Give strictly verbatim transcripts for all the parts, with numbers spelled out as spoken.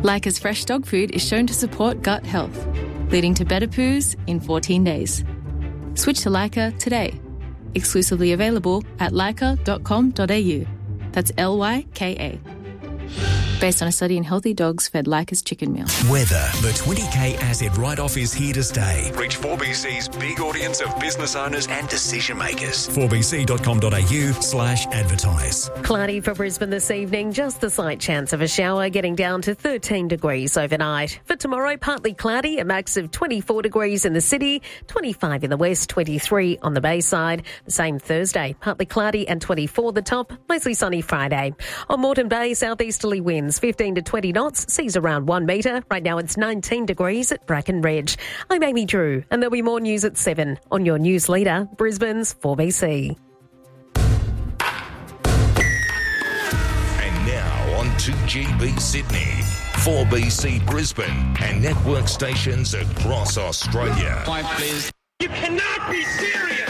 Leica's fresh dog food is shown to support gut health, leading to better poos in fourteen days. Switch to Leica today. Exclusively available at leica dot com dot a u. That's L Y K A. Based on a study in healthy dogs fed Leica's chicken meal. Weather. The twenty K asset write-off is here to stay. Reach four B C's big audience of business owners and decision makers. four b c dot com dot a u slash advertise. Cloudy for Brisbane this evening. Just the slight chance of a shower, getting down to thirteen degrees overnight. For tomorrow, partly cloudy, a max of twenty-four degrees in the city, twenty-five in the west, twenty-three on the Bayside. The same Thursday, partly cloudy and twenty-four the top, mostly sunny Friday. On Moreton Bay, southeasterly winds fifteen to twenty knots, seas around one metre. Right now it's nineteen degrees at Bracken Ridge. I'm Amy Drew, and there'll be more news at seven on your news leader, Brisbane's four B C. And now on two G B Sydney, four B C Brisbane, and network stations across Australia. Five, please. You cannot be serious!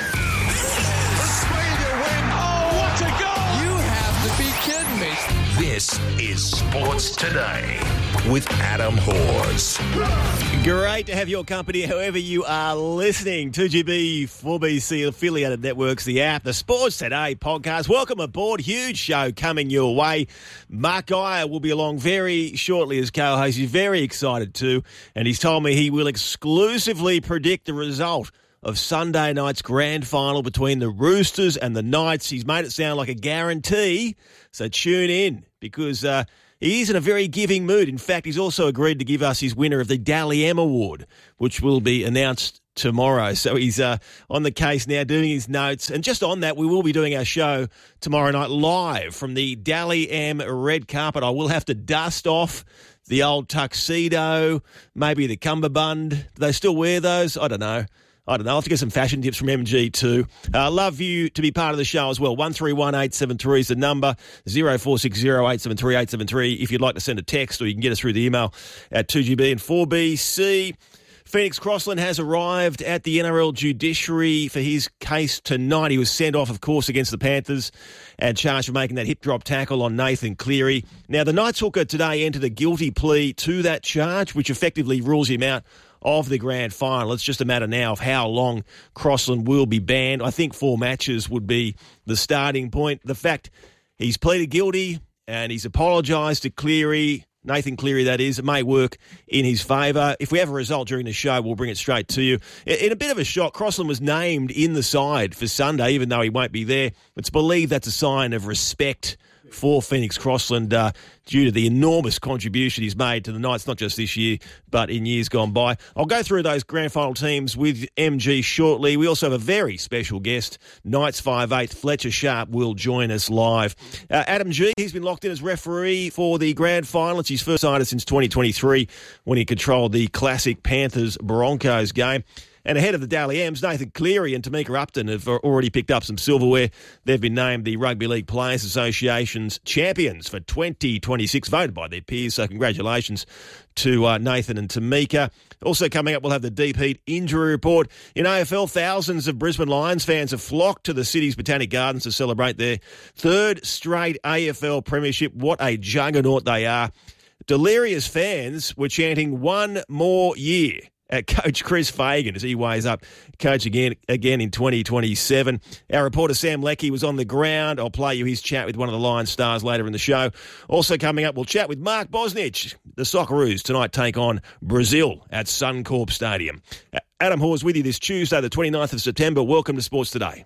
Australia win! Oh, what a goal! You have to be kidding me. This is Sports Today with Adam Hawes. Great to have your company, however you are listening. two G B, four B C affiliated networks, the app, the Sports Today podcast. Welcome aboard. Huge show coming your way. Mark Geyer will be along very shortly as co-host. He's very excited too, and he's told me he will exclusively predict the result of Sunday night's grand final between the Roosters and the Knights. He's made it sound like a guarantee, so tune in because uh, he is in a very giving mood. In fact, he's also agreed to give us his winner of the Dally M Award, which will be announced tomorrow. So he's uh, on the case now doing his notes. And just on that, we will be doing our show tomorrow night live from the Dally M red carpet. I will have to dust off the old tuxedo, maybe the cummerbund. Do they still wear those? I don't know. I don't know. I'll have to get some fashion tips from M G too. Uh, love you to be part of the show as well. one three one eight seven three is the number. zero four six zero eight seven three eight seven three if you'd like to send a text, or you can get us through the email at two G B and four B C. Phoenix Crossland has arrived at the N R L judiciary for his case tonight. He was sent off, of course, against the Panthers and charged with making that hip drop tackle on Nathan Cleary. Now, the Knights hooker today entered a guilty plea to that charge, which effectively rules him out of the grand final. It's just a matter now of how long Crossland will be banned. I think four matches would be the starting point. The fact he's pleaded guilty and he's apologised to Cleary, Nathan Cleary that is, it may work in his favour. If we have a result during the show, we'll bring it straight to you. In a bit of a shock, Crossland was named in the side for Sunday, even though he won't be there. It's believed that's a sign of respect for Phoenix Crossland uh, due to the enormous contribution he's made to the Knights, not just this year, but in years gone by. I'll go through those grand final teams with M G shortly. We also have a very special guest. Knights five eight, Fletcher Sharp, will join us live. Uh, Adam G, he's been locked in as referee for the grand final. It's his first sider since twenty twenty-three when he controlled the classic Panthers-Broncos game. And ahead of the Dally M's, Nathan Cleary and Tamika Upton have already picked up some silverware. They've been named the Rugby League Players Association's champions for twenty twenty-six, voted by their peers. So congratulations to uh, Nathan and Tamika. Also coming up, we'll have the Deep Heat injury report. In A F L, thousands of Brisbane Lions fans have flocked to the city's Botanic Gardens to celebrate their third straight A F L premiership. What a juggernaut they are. Delirious fans were chanting one more year at Coach Chris Fagan as he weighs up coach again again in twenty twenty-seven. Our reporter Sam Leckie was on the ground. I'll play you his chat with one of the Lions stars later in the show. Also coming up, we'll chat with Mark Bosnich. The Socceroos tonight take on Brazil at Suncorp Stadium. Adam Hawes with you this Tuesday, the twenty-ninth of September. Welcome to Sports Today.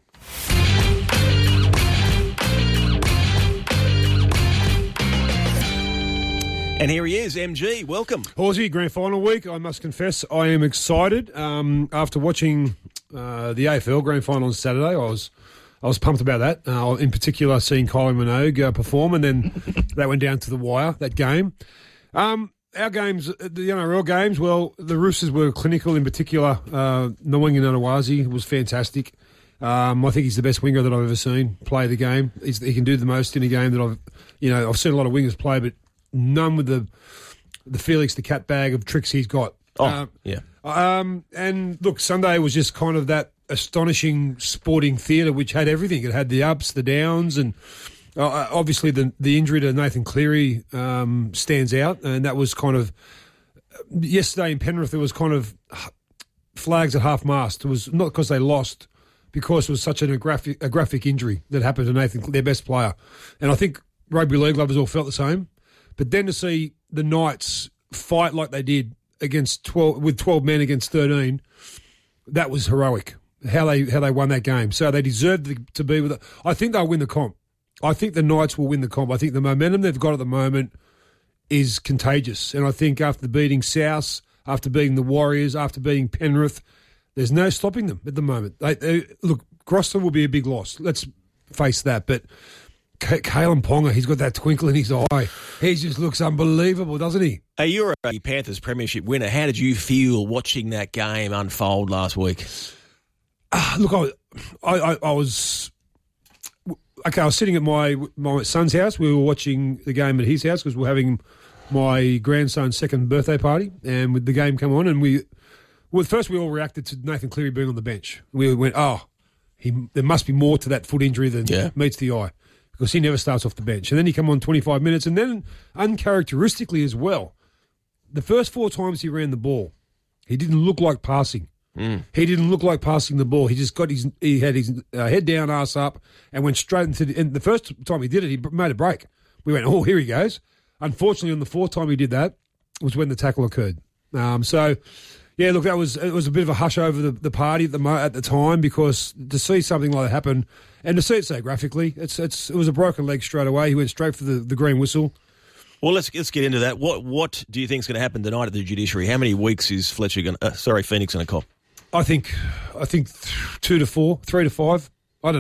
And here he is, M G. Welcome. Horsey, grand final week. I must confess I am excited. Um, after watching uh, the A F L grand final on Saturday, I was I was pumped about that. Uh, in particular, seeing Kylie Minogue uh, perform, and then that went down to the wire, that game. Um, our games, the N R L games, well, the Roosters were clinical. In particular, uh, Nwanga Nawazi was fantastic. Um, I think he's the best winger that I've ever seen play the game. He's, he can do the most in a game that I've, you know, I've seen a lot of wingers play, but none with the the Felix the Cat bag of tricks he's got. Oh, um, yeah. Um, and look, Sunday was just kind of that astonishing sporting theatre which had everything. It had the ups, the downs, and Uh, obviously, the the injury to Nathan Cleary um, stands out, and that was kind of yesterday in Penrith. There was kind of flags at half mast. It was not because they lost, because it was such an, a graphic a graphic injury that happened to Nathan, their best player, and I think rugby league lovers all felt the same. But then to see the Knights fight like they did against twelve with twelve men against thirteen, that was heroic. How they how they won that game. So they deserved to be with it. I think they'll win the comp. I think the Knights will win the comp. I think the momentum they've got at the moment is contagious. And I think after beating South, after beating the Warriors, after beating Penrith, there's no stopping them at the moment. They, they, look, Gloucester will be a big loss. Let's face that. But Kalen Ponga, he's got that twinkle in his eye. He just looks unbelievable, doesn't he? Hey, you're a Panthers premiership winner. How did you feel watching that game unfold last week? Uh, look, I, I, I was... Okay, I was sitting at my my son's house. We were watching the game at his house because we were having my grandson's second birthday party, and with the game come on, and we, well, first we all reacted to Nathan Cleary being on the bench. We went, oh, he there must be more to that foot injury than yeah. meets the eye, because he never starts off the bench. And then he come on twenty-five minutes, and then uncharacteristically as well, the first four times he ran the ball, he didn't look like passing. Mm. He didn't look like passing the ball. He just got his, he had his uh, head down, ass up, and went straight into the, and the first time he did it, he made a break. We went, oh, here he goes. Unfortunately, on the fourth time he did that was when the tackle occurred. Um, so, yeah, look, that was, it was a bit of a hush over the, the party at the at the time, because to see something like that happen, and to see it so graphically, it's, it's, it was a broken leg straight away. He went straight for the, the green whistle. Well, let's let's get into that. What what do you think is going to happen tonight at the judiciary? How many weeks is Fletcher going? Uh, sorry, Phoenix going to cop? I think, I think two to four, three to five.